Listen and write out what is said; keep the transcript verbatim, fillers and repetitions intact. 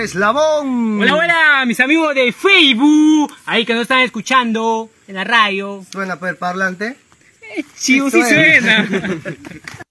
eslabón. Hola, hola, mis amigos de Facebook, ahí que nos están escuchando en la radio. ¿Suena por el parlante? Eh, sí, sí, sí suena.